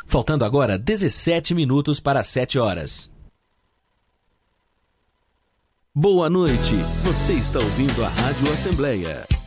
Faltando agora 17 minutos para 7 horas. Boa noite, você está ouvindo a Rádio Assembleia